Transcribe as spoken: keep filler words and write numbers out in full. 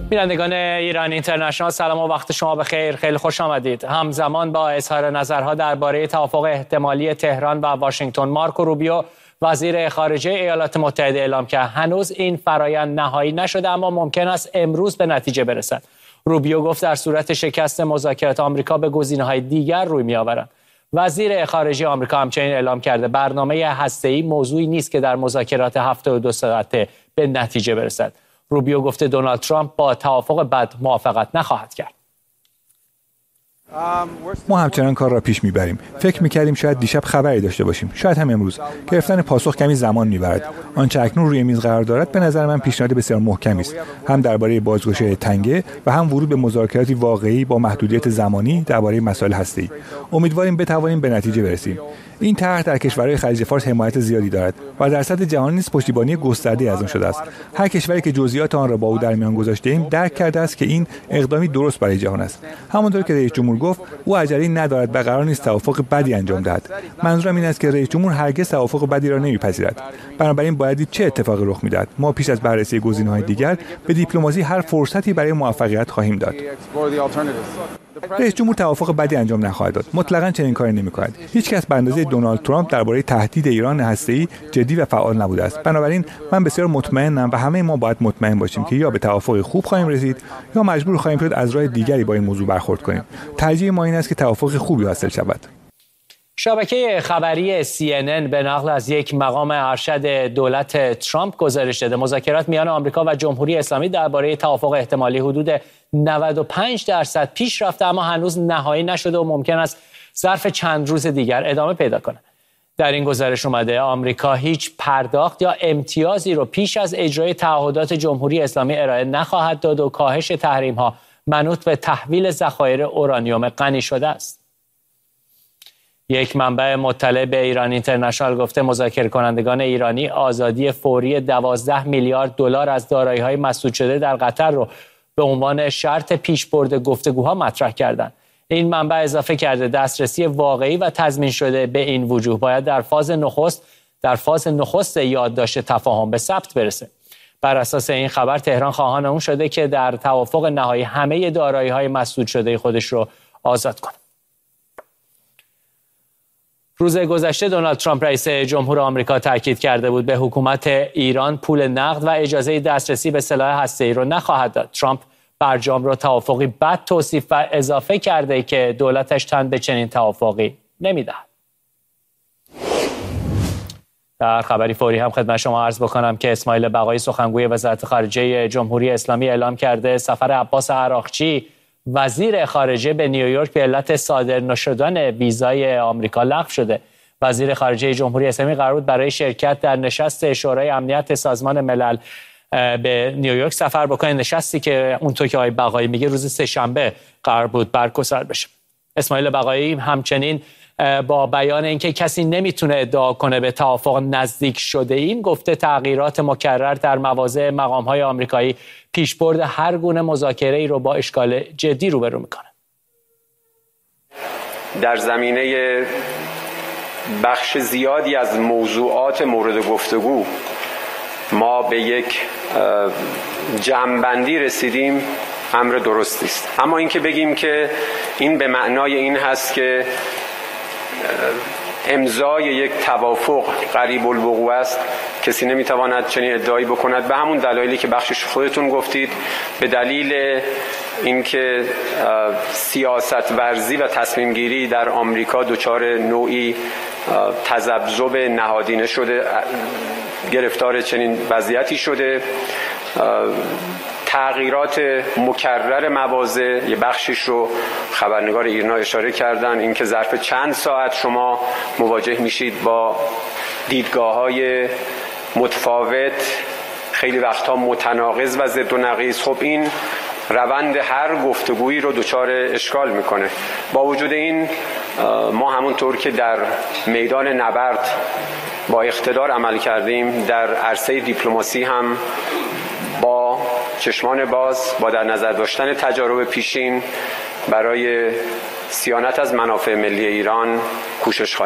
بینندگان ایران اینترنشنال سلام و وقت شما بخیر. خیلی خوش آمدید. همزمان با اظهار نظرها درباره توافق احتمالی تهران و واشنگتن، مارکو روبیو وزیر خارجه ایالات متحده اعلام کرد هنوز این فرایند نهایی نشده اما ممکن است امروز به نتیجه برسد. روبیو گفت در صورت شکست مذاکرات آمریکا به گزینه‌های دیگر روی می‌آورد. وزیر خارجه آمریکا همچنین اعلام کرده برنامه هسته‌ای موضوعی نیست که در مذاکرات هفتاد و دو ساعته به نتیجه برسد. روبیو گفته دونالد ترامپ با توافق بد موافقت نخواهد کرد. ما همچنان کار را پیش میبریم. فکر میکردیم شاید دیشب خبری داشته باشیم، شاید هم امروز. گرفتن پاسخ کمی زمان میبرد. آنچه اکنون روی میز قرار دارد به نظر من پیشنهاد بسیار محکمی است، هم درباره بازگشایی تنگه و هم ورود به مذاکراتی واقعی با محدودیت زمانی درباره مسائل هسته‌ای. امیدواریم بتوانیم به نتیجه برسیم. این طرح در کشورهای خلیج فارس حمایت زیادی دارد و در سطح جهانی نیز پشتیبانی گسترده از آن شده است. هر کشوری که جزئیات آن را با او در میان گذاشته‌ایم درک کرده است که این اقدامی درست برای جهان است. همانطور که رئیس جمهور گفت او عجله‌ای ندارد و قرار نیست توافق بدی انجام دهد. منظورم این است که رئیس جمهور هرگز توافق بدی را نمیپذیرد. بنابراین باید دید چه اتفاقی رخ می‌دهد. ما پیش از بررسی گزینه‌های دیگر به دیپلماسی هر فرصتی برای موفقیت خواهیم داد. رئیس جمهور توافق بدی انجام نخواهد داد. مطلقاً چنین کاری نمی‌کند. هیچ کس به اندازه دونالد ترامپ درباره تهدید ایران هسته‌ای جدی و فعال نبوده است. بنابراین من بسیار مطمئنم و همه ما باید مطمئن باشیم که یا به توافق خوب خواهیم رسید یا مجبور خواهیم شد از راه دیگری با این موضوع برخورد کنیم. ترجیح ما این است که توافق خوبی حاصل شود. شبکه خبری سی ان ان به نقل از یک مقام ارشد دولت ترامپ گزارش داده مذاکرات میان آمریکا و جمهوری اسلامی درباره توافق احتمالی حدود نود و پنج درصد پیش رفته اما هنوز نهایی نشده و ممکن است ظرف چند روز دیگر ادامه پیدا کند. در این گزارش اومده آمریکا هیچ پرداخت یا امتیازی رو پیش از اجرای تعهدات جمهوری اسلامی ارائه نخواهد داد و کاهش تحریم‌ها منوط به تحویل ذخایر اورانیوم غنی شده است. یک منبع مطلع به ایران اینترنشنال گفته مذاکره کنندگان ایرانی آزادی فوری دوازده میلیارد دلار از دارایی‌های مسدود شده در قطر رو به عنوان شرط پیشبرد گفتگوها مطرح کردند. این منبع اضافه کرده دسترسی واقعی و تضمین شده به این وجوه باید در فاز نخست در فاز نخست یادداشت تفاهم به ثبت برسه. بر اساس این خبر تهران خواهان اون شده که در توافق نهایی همه دارایی‌های مسدود شده خودش رو آزاد کنه. روز گذشته دونالد ترامپ رئیس جمهور آمریکا تاکید کرده بود به حکومت ایران پول نقد و اجازه دسترسی به سلاح هسته‌ای رو نخواهد داد. ترامپ برجام را توافقی بد توصیف و اضافه کرده که دولتش تن به چنین توافقی نمیدهد. در خبری فوری هم خدمت شما عرض بکنم که اسماعیل بقایی سخنگوی وزارت خارجه جمهوری اسلامی اعلام کرده سفر عباس عراقچی وزیر خارجه به نیویورک به علت صادر نشدن ویزای آمریکا لغو شده. وزیر خارجه جمهوری اسلامی قرار بود برای شرکت در نشست شورای امنیت سازمان ملل به نیویورک سفر بکنه، نشستی که اونطور که آقای بقایی میگه روز سه‌شنبه قرار بود برگزار بشه. اسماعیل بقایی همچنین با بیان اینکه کسی نمیتونه ادعا کنه به توافق نزدیک شده ایم گفته تغییرات مکرر در مواضع مقام‌های آمریکایی پیشبرد هر گونه مذاکره‌ای رو با اشکال جدی روبرو میکنه. در زمینه بخش زیادی از موضوعات مورد گفتگو ما به یک جمع‌بندی رسیدیم امر درستی است. اما اینکه بگیم که این به معنای این هست که امضای یک توافق قریب الوقوع است، کسی نمیتواند چنین ادعایی بکند به همون دلایلی که بخشش خودتون گفتید، به دلیل اینکه سیاست ورزی و تصمیم گیری در آمریکا دچار نوعی تذبذب نهادینه شده، گرفتار چنین وضعیتی شده. تغییرات مکرر مواضع یه بخشیش رو خبرنگار ایرنا اشاره کردن، اینکه ظرف چند ساعت شما مواجه میشید با دیدگاه‌های متفاوت، خیلی وقتها متناقض و ضد و نقیض. خب این روند هر گفتگویی رو دچار اشکال میکنه. با وجود این ما همونطور که در میدان نبرد با اقتدار عمل کردیم در عرصه دیپلماسی هم با چشمان باز با در نظر داشتن تجارب پیشین برای صیانت از منافع ملی ایران کوشش خواهیم